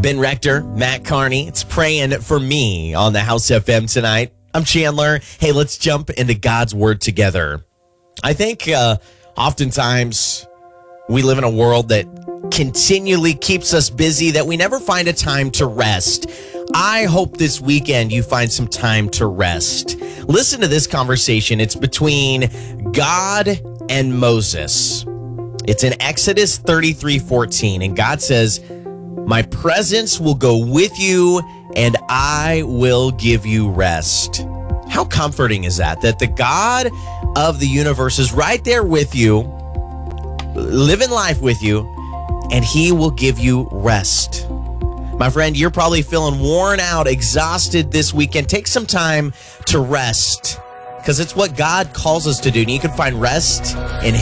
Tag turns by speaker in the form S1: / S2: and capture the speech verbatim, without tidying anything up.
S1: Ben Rector, Matt Carney. It's Praying for Me on the House F M tonight. I'm Chandler. Hey, let's jump into God's Word together. I think uh, oftentimes we live in a world that continually keeps us busy, that we never find a time to rest. I hope this weekend you find some time to rest. Listen to this conversation. It's between God and Moses. It's in Exodus thirty-three fourteen, and God says, "My presence will go with you, and I will give you rest." How comforting is that? That the God of the universe is right there with you, living life with you, and he will give you rest. My friend, you're probably feeling worn out, exhausted this weekend. Take some time to rest, because it's what God calls us to do. And you can find rest in him.